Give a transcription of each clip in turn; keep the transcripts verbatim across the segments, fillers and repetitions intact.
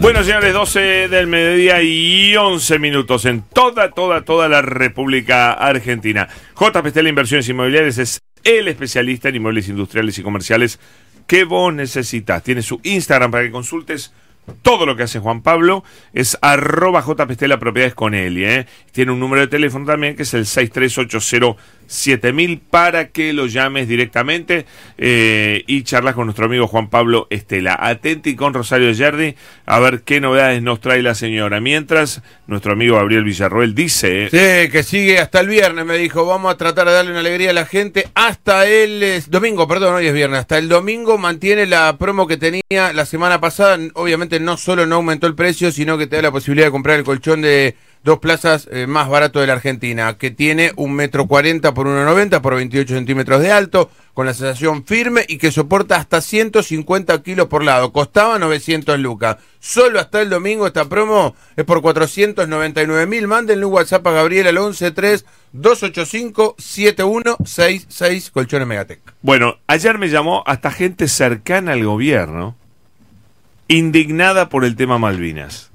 Bueno, señores, doce del mediodía y once minutos en toda, toda, toda la República Argentina. J. Pestela Inversiones Inmobiliarias es el especialista en inmuebles industriales y comerciales que vos necesitas. Tiene su Instagram para que consultes todo lo que hace Juan Pablo. Es arroba jpestela propiedades con él, ¿eh? Tiene un número de teléfono también que es el seis tres ocho cero siete mil para que lo llames directamente eh, y charlas con nuestro amigo Juan Pablo Estela. Atenti con Rosario Yerdi a ver qué novedades nos trae la señora. Mientras, nuestro amigo Gabriel Villarroel dice... Sí, que sigue hasta el viernes, me dijo. Vamos a tratar de darle una alegría a la gente hasta el eh, domingo, perdón, hoy es viernes. Hasta el domingo mantiene la promo que tenía la semana pasada. Obviamente no solo no aumentó el precio, sino que te da la posibilidad de comprar el colchón de dos plazas eh, más barato de la Argentina, que tiene un metro cuarenta por uno noventa por veintiocho centímetros de alto, con la sensación firme y que soporta hasta ciento cincuenta kilos por lado. Costaba novecientos lucas. Solo hasta el domingo esta promo es por cuatrocientos noventa y nueve mil. Mándenle un WhatsApp a Gabriel al once tres dos ocho cinco siete uno seis seis, Colchones Megatec. Bueno, ayer me llamó hasta gente cercana al gobierno, indignada por el tema Malvinas.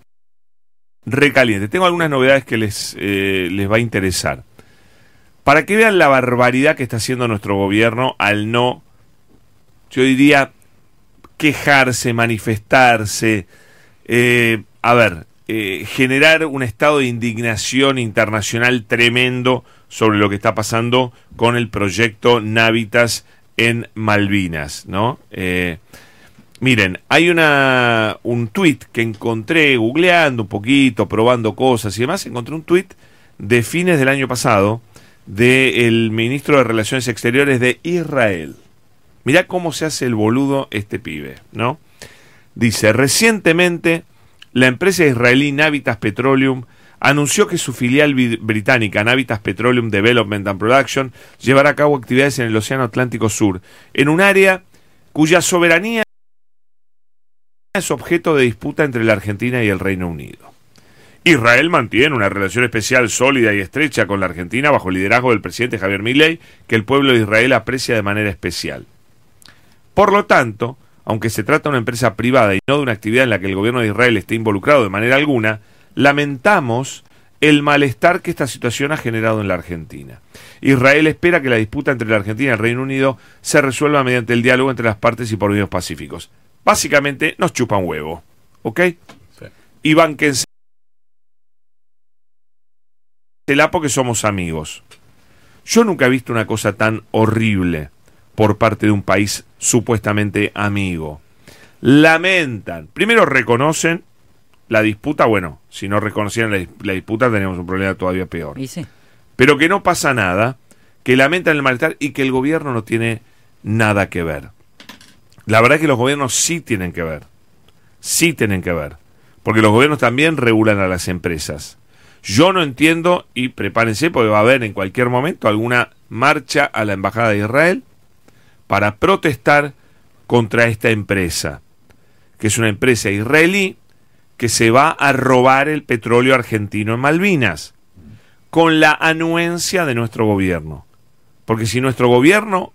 Recaliente. Tengo algunas novedades que les, eh, les va a interesar. Para que vean la barbaridad que está haciendo nuestro gobierno al no, yo diría, quejarse, manifestarse, eh, a ver, eh, generar un estado de indignación internacional tremendo sobre lo que está pasando con el proyecto Navitas en Malvinas, ¿no? Eh, Miren, hay una un tuit que encontré googleando un poquito, probando cosas y demás. Encontré un tuit de fines del año pasado del ministro de Relaciones Exteriores de Israel. Mirá cómo se hace el boludo este pibe, ¿no? Dice, recientemente la empresa israelí Navitas Petroleum anunció que su filial británica Navitas Petroleum Development and Production llevará a cabo actividades en el Océano Atlántico Sur, en un área cuya soberanía es objeto de disputa entre la Argentina y el Reino Unido. Israel mantiene una relación especial, sólida y estrecha con la Argentina bajo el liderazgo del presidente Javier Milei, que el pueblo de Israel aprecia de manera especial. Por lo tanto, aunque se trata de una empresa privada y no de una actividad en la que el gobierno de Israel esté involucrado de manera alguna, lamentamos el malestar que esta situación ha generado en la Argentina. Israel espera que la disputa entre la Argentina y el Reino Unido se resuelva mediante el diálogo entre las partes y por medios pacíficos. Básicamente nos chupan huevo, ¿ok? Sí. Y bánquensela porque somos amigos. Yo nunca he visto una cosa tan horrible por parte de un país supuestamente amigo. Lamentan, primero reconocen la disputa, bueno, si no reconocieran la, la disputa tenemos un problema todavía peor. ¿Y sí? Pero que no pasa nada, que lamentan el malestar y que el gobierno no tiene nada que ver. La verdad es que los gobiernos sí tienen que ver, sí tienen que ver, porque los gobiernos también regulan a las empresas. Yo no entiendo, y prepárense porque va a haber en cualquier momento alguna marcha a la Embajada de Israel para protestar contra esta empresa, que es una empresa israelí que se va a robar el petróleo argentino en Malvinas, con la anuencia de nuestro gobierno. Porque si nuestro gobierno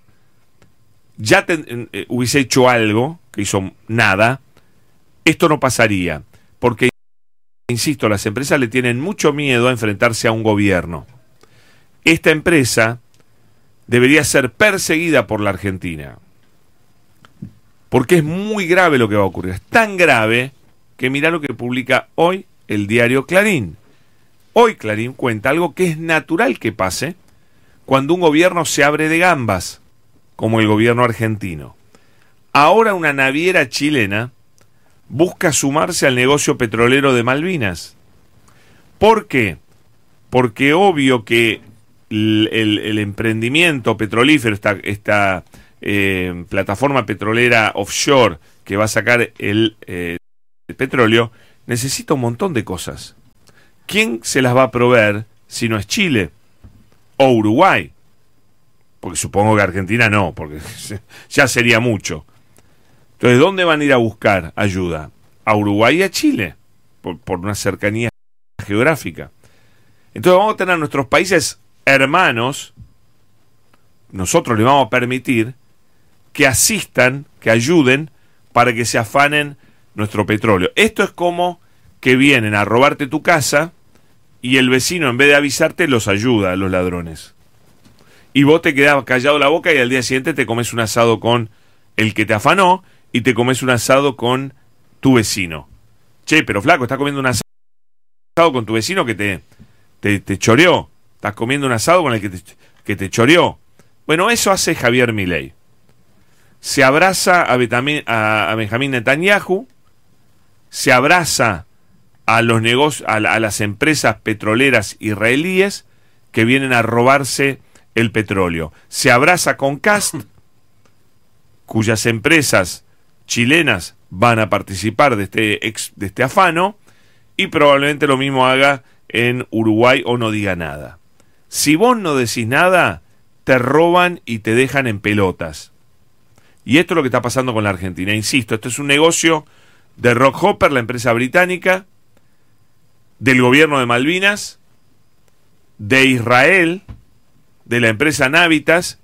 ya ten, eh, hubiese hecho algo, que hizo nada, esto no pasaría, porque, insisto, las empresas le tienen mucho miedo a enfrentarse a un gobierno. Esta empresa debería ser perseguida por la Argentina, porque es muy grave lo que va a ocurrir, es tan grave que mirá lo que publica hoy el diario Clarín. Hoy Clarín cuenta algo que es natural que pase cuando un gobierno se abre de gambas, como el gobierno argentino. Ahora una naviera chilena busca sumarse al negocio petrolero de Malvinas. ¿Por qué? Porque obvio que el, el, el emprendimiento petrolífero, esta, esta eh, plataforma petrolera offshore que va a sacar el, eh, el petróleo, necesita un montón de cosas. ¿Quién se las va a proveer si no es Chile o Uruguay? Porque supongo que Argentina no, porque ya sería mucho. Entonces, ¿dónde van a ir a buscar ayuda? A Uruguay y a Chile, por, por una cercanía geográfica. Entonces vamos a tener a nuestros países hermanos, nosotros les vamos a permitir que asistan, que ayuden, para que se afanen nuestro petróleo. Esto es como que vienen a robarte tu casa y el vecino, en vez de avisarte, los ayuda a los ladrones. Y vos te quedás callado la boca y al día siguiente te comes un asado con el que te afanó y te comes un asado con tu vecino. Che, pero flaco, estás comiendo un asado con tu vecino que te, te, te choreó. Estás comiendo un asado con el que te, que te choreó. Bueno, eso hace Javier Milei. Se abraza a, Betamín, a, a Benjamín Netanyahu, se abraza a los negocios, a, a las empresas petroleras israelíes que vienen a robarse el petróleo. Se abraza con Cast, cuyas empresas chilenas van a participar de este, ex, de este afano, y probablemente lo mismo haga en Uruguay o no diga nada. Si vos no decís nada, te roban y te dejan en pelotas. Y esto es lo que está pasando con la Argentina. Insisto, esto es un negocio de Rockhopper, la empresa británica, del gobierno de Malvinas, de Israel, de la empresa Navitas,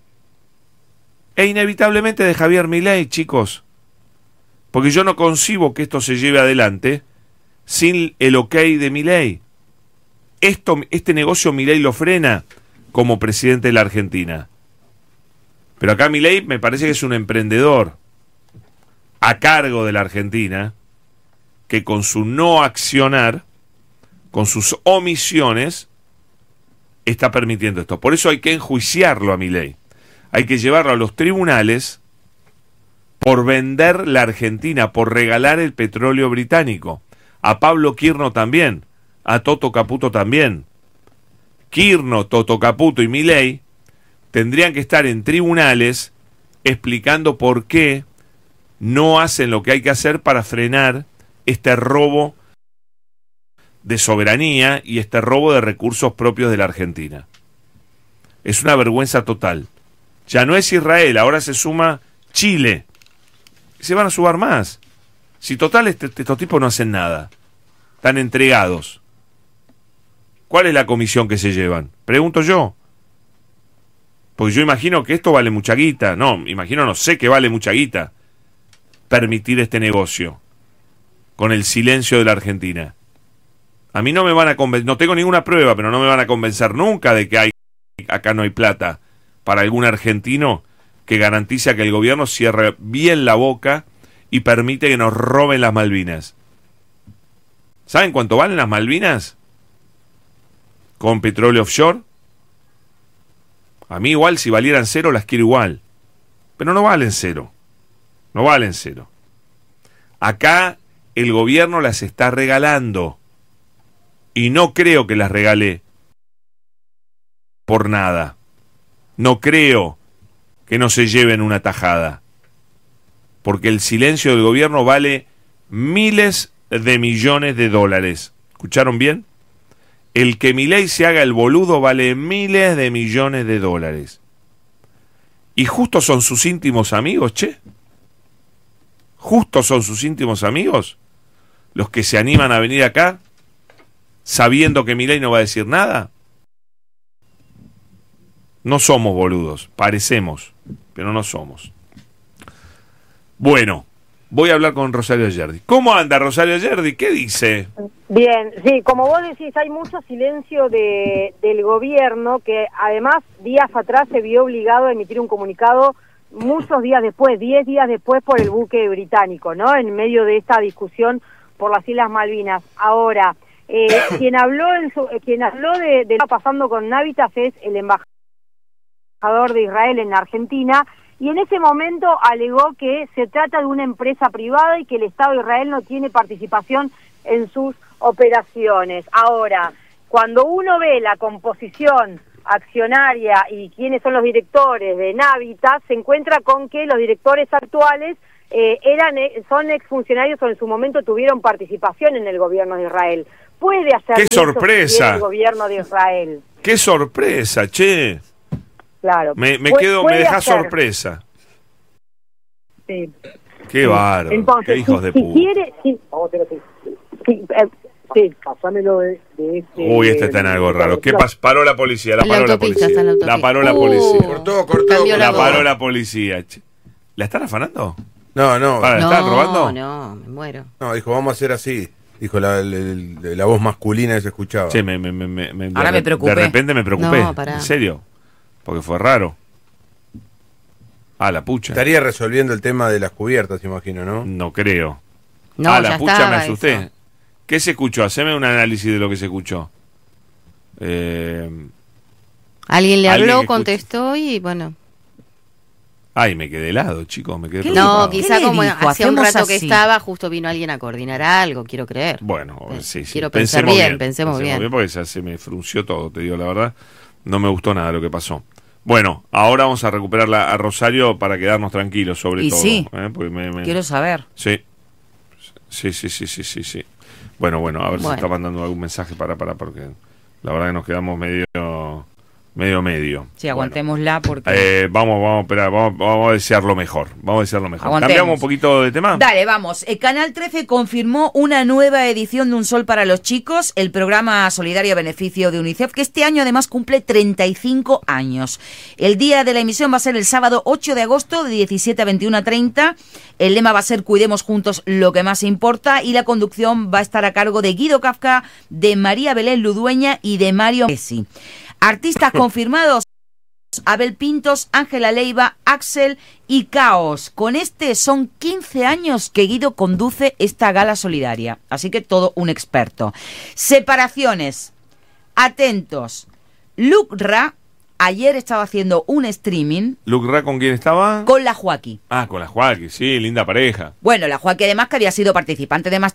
e inevitablemente de Javier Milei, chicos. Porque yo no concibo que esto se lleve adelante sin el ok de Milei. Esto, este negocio Milei lo frena como presidente de la Argentina. Pero acá Milei me parece que es un emprendedor a cargo de la Argentina que con su no accionar, con sus omisiones, está permitiendo esto. Por eso hay que enjuiciarlo a Milei. Hay que llevarlo a los tribunales por vender la Argentina, por regalar el petróleo británico. A Pablo Quirno también, a Toto Caputo también. Quirno, Toto Caputo y Milei tendrían que estar en tribunales explicando por qué no hacen lo que hay que hacer para frenar este robo de soberanía y este robo de recursos propios de la Argentina. Es una vergüenza total. Ya no es Israel, ahora se suma Chile. Se van a sumar más. Si total este, estos tipos no hacen nada. Están entregados. ¿Cuál es la comisión que se llevan? Pregunto yo. Porque yo imagino que esto vale mucha guita. No, imagino, no sé que vale mucha guita permitir este negocio con el silencio de la Argentina. A mí no me van a convencer, no tengo ninguna prueba, pero no me van a convencer nunca de que hay, acá no hay plata para algún argentino que garantiza que el gobierno cierre bien la boca y permite que nos roben las Malvinas. ¿Saben cuánto valen las Malvinas? Con petróleo offshore. A mí igual, si valieran cero, las quiero igual. Pero no valen cero. No valen cero. Acá el gobierno las está regalando. Y no creo que las regale por nada. No creo que no se lleven una tajada. Porque el silencio del gobierno vale miles de millones de dólares. ¿Escucharon bien? El que Milei se haga el boludo vale miles de millones de dólares. Y justo son sus íntimos amigos, che. Justo son sus íntimos amigos los que se animan a venir acá sabiendo que Milei no va a decir nada. No somos boludos, parecemos, pero no somos. Bueno, voy a hablar con Rosario Ayerdi. ¿Cómo anda Rosario Ayerdi? ¿Qué dice? Bien, sí, como vos decís, hay mucho silencio de, del gobierno que además días atrás se vio obligado a emitir un comunicado muchos días después, diez días después por el buque británico, ¿no? En medio de esta discusión por las Islas Malvinas. Ahora, eh, quien habló en su, quien habló de, de lo que está pasando con Navitas es el embajador de Israel en Argentina, y en ese momento alegó que se trata de una empresa privada y que el Estado de Israel no tiene participación en sus operaciones. Ahora, cuando uno ve la composición accionaria y quiénes son los directores de Navitas, se encuentra con que los directores actuales eh, eran son exfuncionarios o en su momento tuvieron participación en el gobierno de Israel. Puede hacer ¡qué sorpresa! El gobierno de Israel. ¡Qué sorpresa, che! Claro. Me, me quedo, me deja sorpresa. Sí. Qué sí. Bárbaro, Entonces, qué hijos si, de si puta. Quiere, si, Vamos a hacer así. Sí, eh, sí. Pasámelo de, de este... Uy, este está en algo raro. ¿Qué pasó? Paró la policía, la paró la, la policía. La, la paró la uh, policía. Cortó, cortó. La paró la policía. ¿La están afanando? No, no. Para, No, ¿estaban robando? no, me muero. No, dijo, vamos a hacer así. Dijo la, la, la, la voz masculina que se escuchaba. Sí, me, me, me, me, de Ahora me re- preocupé. De repente me preocupé. No, pará. ¿En serio? Porque fue raro. Ah, la pucha. Estaría resolviendo el tema de las cubiertas, imagino, ¿no? No creo. No, ah, ya la pucha, estaba me asusté. eso. ¿Qué se escuchó? Haceme un análisis de lo que se escuchó. Eh... Alguien le Alguien habló, que escuche. contestó y bueno. Ay, me quedé helado, chicos. Me quedé No, preocupado. quizá le como dijo? hacía un Hacemos rato que así. estaba, justo vino alguien a coordinar algo, quiero creer. Bueno, Eh, sí, sí. quiero pensar Pensemos bien, pensemos bien. Porque ya se me frunció todo, te digo la verdad. No me gustó nada lo que pasó. Bueno, ahora vamos a recuperar la, a Rosario para quedarnos tranquilos sobre Y todo. sí. ¿eh? Porque me- me- Quiero saber. Sí. Sí, sí, sí, sí, sí, sí. Bueno, bueno, a ver si Bueno. está mandando algún mensaje para, para, porque la verdad que nos quedamos medio, medio, medio. Sí, aguantémosla porque... Eh, vamos, vamos a esperar, vamos, vamos a desear lo mejor. Vamos a desear lo mejor. Aguantemos. ¿Cambiamos un poquito de tema? Dale, vamos. Eh, Canal trece confirmó una nueva edición de Un Sol para los Chicos, el programa solidario a beneficio de UNICEF, que este año además cumple treinta y cinco años. El día de la emisión va a ser el sábado ocho de agosto de diecisiete a veintiuno a treinta. El lema va a ser Cuidemos juntos lo que más importa y la conducción va a estar a cargo de Guido Kafka, de María Belén Ludueña y de Mario Messi. Artistas confirmados: Abel Pintos, Ángela Leiva, Axel y Caos. Con este son quince años que Guido conduce esta gala solidaria, así que todo un experto. Separaciones. Atentos. Luke Ra ayer estaba haciendo un streaming ¿Luke Ra con quién estaba? con la Joaquí. Ah, con la Joaquín, sí, linda pareja. Bueno, la Joaquí además que había sido participante de Masterchef